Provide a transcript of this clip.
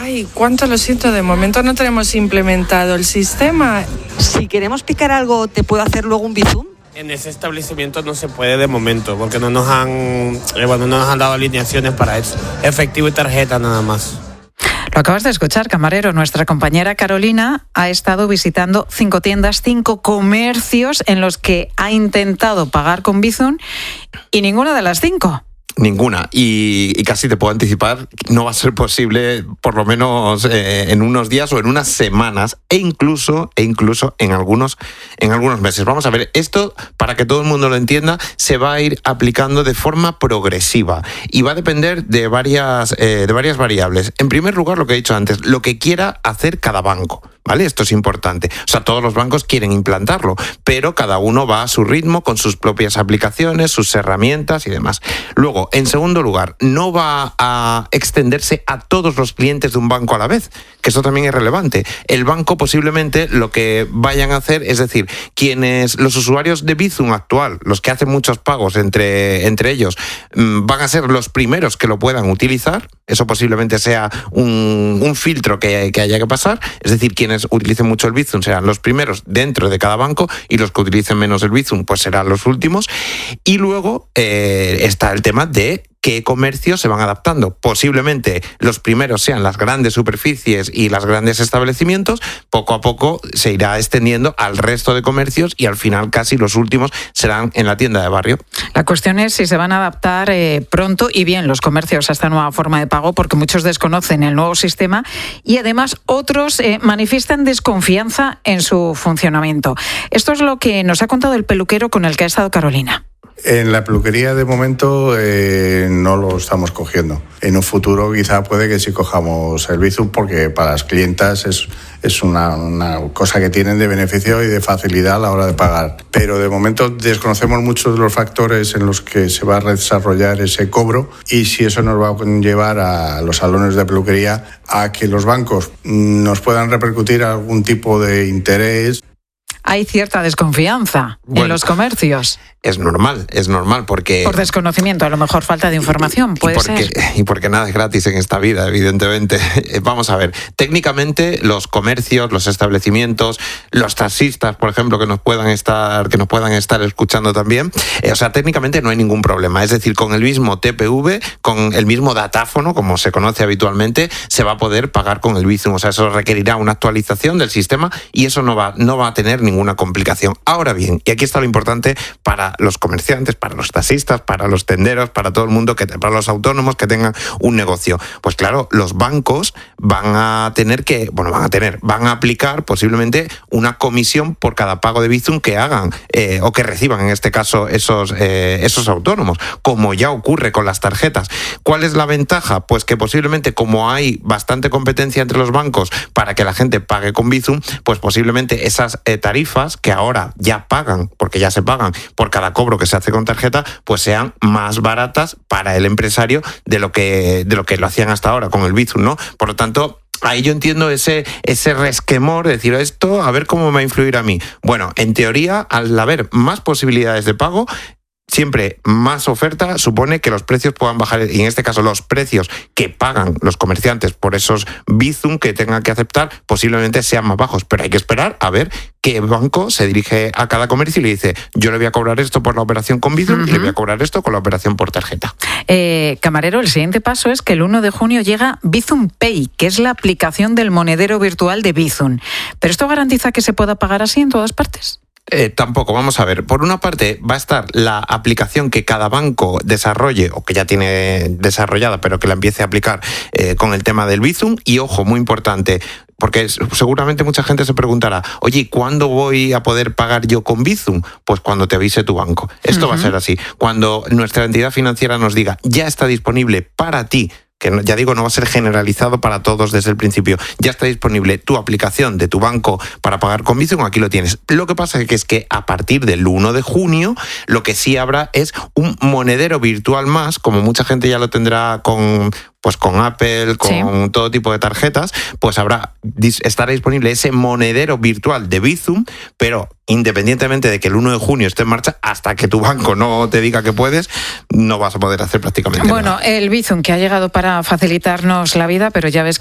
Ay, cuánto lo siento, de momento no tenemos implementado el sistema. Si queremos picar algo, ¿te puedo hacer luego un Bizum? En ese establecimiento no se puede de momento, porque no nos han dado alineaciones para eso. Efectivo y tarjeta nada más. Lo acabas de escuchar, camarero. Nuestra compañera Carolina ha estado visitando 5 tiendas, 5 comercios en los que ha intentado pagar con Bizum y ninguna de las 5. Ninguna, y casi te puedo anticipar, no va a ser posible por lo menos en unos días o en unas semanas e incluso en algunos meses. Vamos a ver, esto, para que todo el mundo lo entienda, se va a ir aplicando de forma progresiva y va a depender de varias variables. En primer lugar, lo que he dicho antes, lo que quiera hacer cada banco, ¿vale? Esto es importante. O sea, todos los bancos quieren implantarlo, pero cada uno va a su ritmo, con sus propias aplicaciones, sus herramientas y demás. Luego, en segundo lugar, no va a extenderse a todos los clientes de un banco a la vez, que eso también es relevante. El banco posiblemente lo que vayan a hacer, es decir, los usuarios de Bizum actual, los que hacen muchos pagos entre ellos, van a ser los primeros que lo puedan utilizar. Eso posiblemente sea un filtro que haya que pasar. Es decir, quienes utilicen mucho el Bizum serán los primeros dentro de cada banco y los que utilicen menos el Bizum pues serán los últimos. Y luego está el tema de qué comercios se van adaptando. Posiblemente los primeros sean las grandes superficies y los grandes establecimientos. Poco a poco se irá extendiendo al resto de comercios y al final casi los últimos serán en la tienda de barrio. La cuestión es si se van a adaptar pronto y bien los comercios a esta nueva forma de pago, porque muchos desconocen el nuevo sistema y además otros manifiestan desconfianza en su funcionamiento. Esto es lo que nos ha contado el peluquero con el que ha estado Carolina. En la peluquería de momento no lo estamos cogiendo. En un futuro quizá puede que sí cojamos el Bizum porque para las clientas es una cosa que tienen de beneficio y de facilidad a la hora de pagar. Pero de momento desconocemos muchos de los factores en los que se va a desarrollar ese cobro y si eso nos va a llevar a los salones de peluquería a que los bancos nos puedan repercutir algún tipo de interés. Hay cierta desconfianza en los comercios. Es normal porque... Por desconocimiento, a lo mejor falta de información, puede ser. Y porque nada es gratis en esta vida, evidentemente. Vamos a ver, técnicamente los comercios, los establecimientos, los taxistas, por ejemplo, que nos puedan estar escuchando también, técnicamente no hay ningún problema. Es decir, con el mismo TPV, con el mismo datáfono, como se conoce habitualmente, se va a poder pagar con el Bizum. O sea, eso requerirá una actualización del sistema y eso no va a tener ninguna complicación. Ahora bien, y aquí está lo importante para los comerciantes, para los taxistas, para los tenderos, para todo el mundo, para los autónomos que tengan un negocio. Pues claro, los bancos van a aplicar posiblemente una comisión por cada pago de Bizum que hagan o que reciban, en este caso, esos autónomos, como ya ocurre con las tarjetas. ¿Cuál es la ventaja? Pues que posiblemente, como hay bastante competencia entre los bancos para que la gente pague con Bizum, pues posiblemente esas tarifas que ahora ya pagan, porque ya se pagan por cada cobro que se hace con tarjeta, pues sean más baratas para el empresario de lo que lo hacían hasta ahora con el Bizum, ¿no? Por lo tanto, ahí yo entiendo ese resquemor de decir esto, a ver cómo me va a influir a mí. Bueno, en teoría, al haber más posibilidades de pago, siempre más oferta supone que los precios puedan bajar, y en este caso los precios que pagan los comerciantes por esos Bizum que tengan que aceptar posiblemente sean más bajos, pero hay que esperar a ver qué banco se dirige a cada comercio y le dice: yo le voy a cobrar esto por la operación con Bizum y le voy a cobrar esto con la operación por tarjeta. Camarero, el siguiente paso es que el 1 de junio llega Bizum Pay, que es la aplicación del monedero virtual de Bizum. ¿Pero esto garantiza que se pueda pagar así en todas partes? Tampoco, vamos a ver. Por una parte va a estar la aplicación que cada banco desarrolle o que ya tiene desarrollada, pero que la empiece a aplicar con el tema del Bizum. Y ojo, muy importante, porque seguramente mucha gente se preguntará: oye, ¿cuándo voy a poder pagar yo con Bizum? Pues cuando te avise tu banco. Esto va a ser así. Cuando nuestra entidad financiera nos diga: ya está disponible para ti, que ya digo, no va a ser generalizado para todos desde el principio, ya está disponible tu aplicación de tu banco para pagar con Bizum, aquí lo tienes. Lo que pasa es que a partir del 1 de junio lo que sí habrá es un monedero virtual más, como mucha gente ya lo tendrá con Apple, con todo tipo de tarjetas, pues estará disponible ese monedero virtual de Bizum, pero independientemente de que el 1 de junio esté en marcha, hasta que tu banco no te diga que puedes, no vas a poder hacer prácticamente nada. Bueno, el Bizum que ha llegado para facilitarnos la vida, pero ya ves